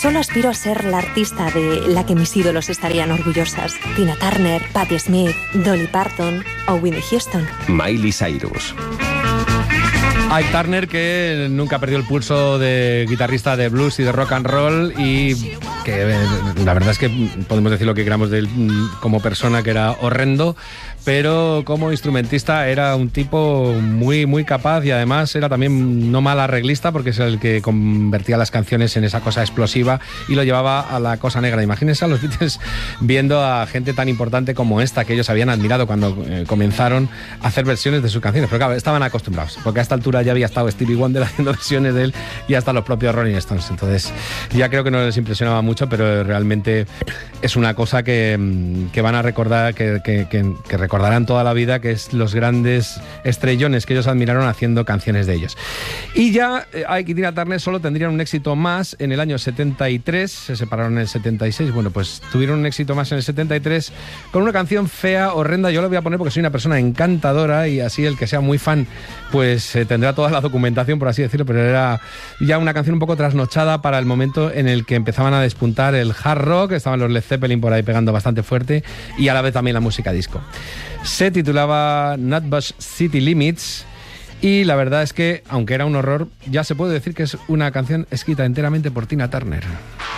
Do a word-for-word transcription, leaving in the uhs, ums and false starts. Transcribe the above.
Solo aspiro a ser la artista de la que mis ídolos estarían orgullosas. Tina Turner, Patti Smith, Dolly Parton o Whitney Houston. Miley Cyrus. Ike Turner, que nunca perdió el pulso de guitarrista de blues y de rock and roll, y que la verdad es que podemos decir lo que queramos de él como persona, que era horrendo, pero como instrumentista era un tipo muy, muy capaz, y además era también no mal arreglista, porque es el que convertía las canciones en esa cosa explosiva y lo llevaba a la cosa negra. Imagínense a los Beatles viendo a gente tan importante como esta, que ellos habían admirado cuando eh, comenzaron a hacer versiones de sus canciones, pero claro, estaban acostumbrados, porque a esta altura ya había estado Stevie Wonder haciendo versiones de él y hasta los propios Rolling Stones. Entonces ya creo que no les impresionaba mucho, pero realmente es una cosa que, que van a recordar, que, que, que, que recordarán toda la vida, que es los grandes estrellones que ellos admiraron haciendo canciones de ellos. Y ya Ike y Tina Turner solo tendrían un éxito más en el año setenta y tres, se separaron en el setenta y seis, bueno, pues tuvieron un éxito más en el setenta y tres con una canción fea, horrenda. Yo la voy a poner porque soy una persona encantadora, y así el que sea muy fan pues eh, tendrá toda la documentación, por así decirlo, pero era ya una canción un poco trasnochada para el momento en el que empezaban a despuntar el hard rock. Estaban los Led Zeppelin por ahí pegando bastante fuerte, y a la vez también la música disco. Se titulaba Nutbush City Limits, y la verdad es que, aunque era un horror, ya se puede decir que es una canción escrita enteramente por Tina Turner.